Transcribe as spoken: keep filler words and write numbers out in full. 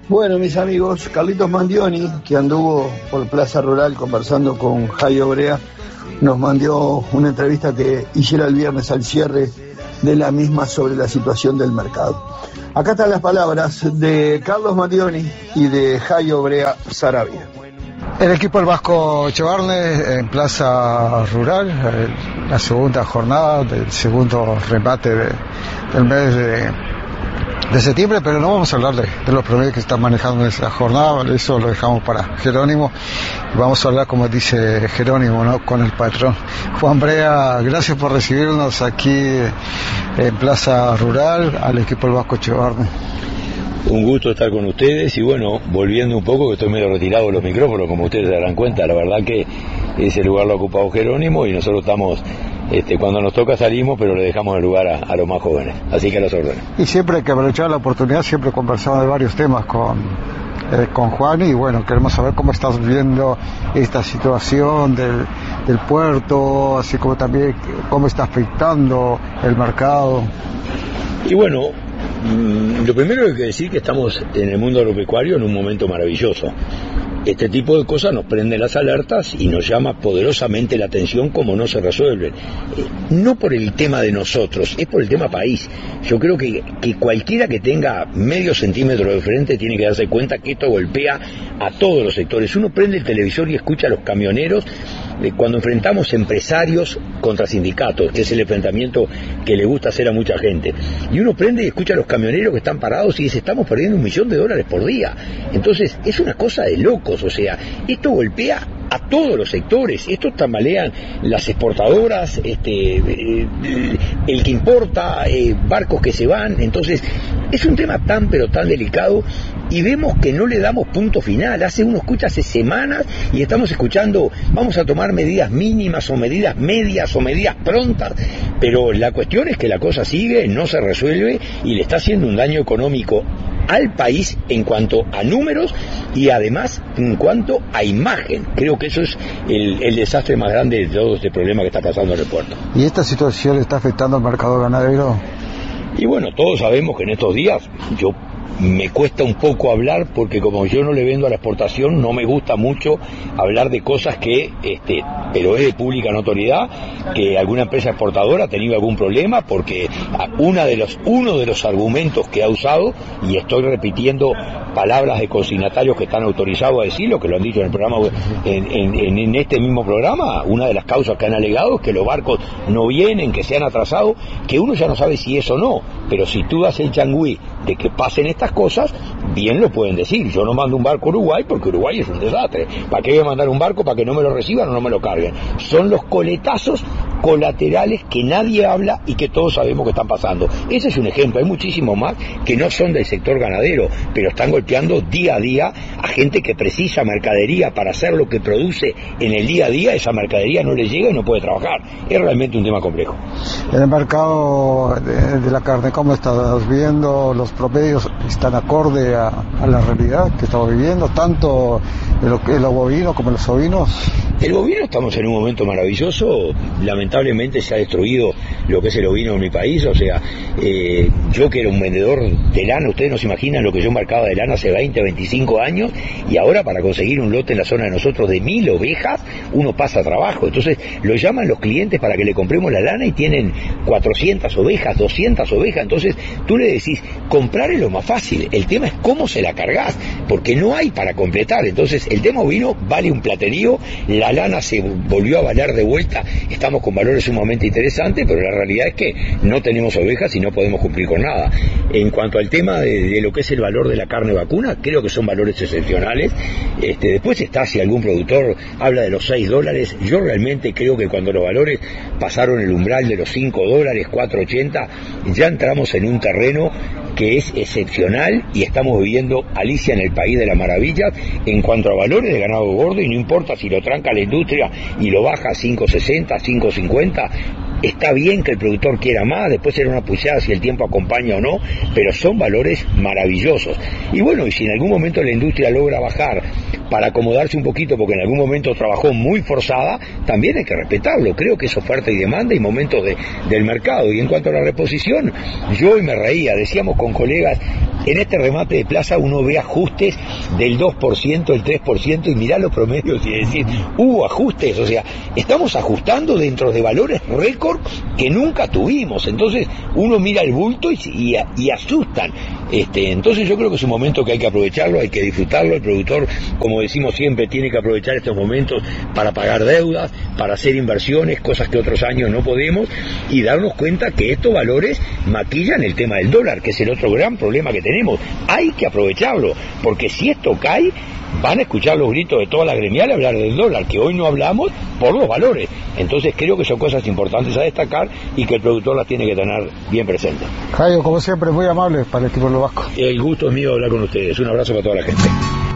Bueno, mis amigos, Carlitos Mandioni, que anduvo por Plaza Rural conversando con Jairo Brea, nos mandó una entrevista que hiciera el viernes al cierre de la misma sobre la situación del mercado. Acá están las palabras de Carlos Mandioni y de Jairo Brea Saravia. El equipo del Vasco Echevarne en Plaza Rural, la segunda jornada del segundo remate de, del mes de... de septiembre, pero no vamos a hablar de, de los promedios que están manejando en esa jornada, eso lo dejamos para Jerónimo. Vamos a hablar, como dice Jerónimo, ¿no?, con el patrón. Juan Brea, gracias por recibirnos aquí en Plaza Rural, al equipo del Vasco Echevarne. Un gusto estar con ustedes y bueno, volviendo un poco, que estoy medio retirado de los micrófonos, como ustedes se darán cuenta, la verdad que ese lugar lo ha ocupado Jerónimo y nosotros estamos... Este, cuando nos toca salimos, pero le dejamos el lugar a, a los más jóvenes, así que a las órdenes. Y siempre hay que aprovechar la oportunidad, siempre conversamos de varios temas con, eh, con Juan, y bueno, queremos saber cómo estás viendo esta situación del, del puerto, así como también cómo está afectando el mercado. Y bueno, mmm, lo primero que hay que decir que estamos en el mundo agropecuario en un momento maravilloso. Este tipo de cosas nos prende las alertas y nos llama poderosamente la atención cómo no se resuelven. Eh, no por el tema de nosotros, es por el tema país. Yo creo que, que cualquiera que tenga medio centímetro de frente tiene que darse cuenta que esto golpea a todos los sectores. Uno prende el televisor y escucha a los camioneros eh, cuando enfrentamos empresarios contra sindicatos, que es el enfrentamiento que le gusta hacer a mucha gente. Y uno prende y escucha a los camioneros que están parados y dice, estamos perdiendo un millón de dólares por día. Entonces, es una cosa de locos. O sea, esto golpea a todos los sectores, esto tambalean las exportadoras, este, eh, el que importa, eh, barcos que se van. Entonces es un tema tan pero tan delicado y vemos que no le damos punto final. Hace uno escucha hace semanas y estamos escuchando, vamos a tomar medidas mínimas o medidas medias o medidas prontas, pero la cuestión es que la cosa sigue, no se resuelve y le está haciendo un daño económico al país en cuanto a números y además en cuanto a imagen. Creo que eso es el, el desastre más grande de todo este problema que está pasando en el puerto. ¿Y esta situación está afectando al mercado ganadero? Y bueno, todos sabemos que en estos días yo me cuesta un poco hablar porque como yo no le vendo a la exportación, no me gusta mucho hablar de cosas que, este, pero es de pública notoriedad que alguna empresa exportadora ha tenido algún problema porque una de los, uno de los argumentos que ha usado, y estoy repitiendo palabras de consignatarios que están autorizados a decirlo, que lo han dicho en el programa, en, en, en este mismo programa, una de las causas que han alegado es que los barcos no vienen, que se han atrasado, que uno ya no sabe si es o no, pero si tú das el changüí de que pasen estas cosas, bien lo pueden decir. Yo no mando un barco a Uruguay porque Uruguay es un desastre. ¿Para qué voy a mandar un barco para que no me lo reciban o no me lo carguen? Son los coletazos colaterales que nadie habla y que todos sabemos que están pasando. Ese es un ejemplo. Hay muchísimos más que no son del sector ganadero, pero están golpeando día a día a gente que precisa mercadería para hacer lo que produce en el día a día. Esa mercadería no le llega y no puede trabajar. Es realmente un tema complejo. En el mercado de, de la carne, ¿cómo estás viendo? ¿Los promedios están acorde a, a la realidad que estamos viviendo, tanto en lo que es los bovinos como en los ovinos? El bovino estamos en un momento maravilloso. Lamentablemente se ha destruido lo que es el ovino en mi país. O sea, eh, yo que era un vendedor de lana, ustedes no se imaginan lo que yo embarcaba de lana hace veinte, veinticinco años, y ahora para conseguir un lote en la zona de nosotros de mil ovejas, uno pasa trabajo. Entonces lo llaman los clientes para que le compremos la lana y tienen cuatrocientas ovejas, doscientas ovejas. Entonces tú le decís, comprar es lo más fácil, el tema es cómo se la cargas, porque no hay para completar. Entonces el tema ovino vale un platerío, la lana se volvió a valer de vuelta, estamos con valores sumamente interesantes, pero la realidad es que no tenemos ovejas y no podemos cumplir con nada. En cuanto al tema de, de lo que es el valor de la carne vacuna, creo que son valores excepcionales. Este, después está, si algún productor habla de los seis dólares, yo realmente creo que cuando los valores pasaron el umbral de los cinco dólares, cuatro ochenta, ya entramos en un terreno que es excepcional y estamos viviendo Alicia en el país de las maravillas en cuanto a valores de ganado gordo, y no importa si lo tranca la industria y lo baja a cinco sesenta, cinco cincuenta, está bien que el productor quiera más, después será una puchada si el tiempo acompaña o no, pero son valores maravillosos. Y bueno, y si en algún momento la industria logra bajar para acomodarse un poquito, porque en algún momento trabajó muy forzada, también hay que respetarlo. Creo que es oferta y demanda y momentos de, del mercado. Y en cuanto a la reposición, yo hoy me reía, decíamos con colegas, en este remate de plaza uno ve ajustes del dos por ciento, el tres por ciento, y mirá los promedios y decir, hubo ajustes, o sea, estamos ajustando dentro de valores récord que nunca tuvimos. Entonces uno mira el bulto y, y, y asustan. Este, entonces yo creo que es un momento que hay que aprovecharlo, hay que disfrutarlo. El productor, como decimos siempre, tiene que aprovechar estos momentos para pagar deudas, para hacer inversiones, cosas que otros años no podemos, y darnos cuenta que estos valores maquillan el tema del dólar, que es el otro gran problema que tenemos. Hay que aprovecharlo, porque si esto cae, van a escuchar los gritos de toda la gremial hablar del dólar, que hoy no hablamos por los valores. Entonces creo que son cosas importantes a destacar y que el productor las tiene que tener bien presentes. Jairo, como siempre, muy amable para el equipo de los Vascos. El gusto es mío hablar con ustedes. Un abrazo para toda la gente.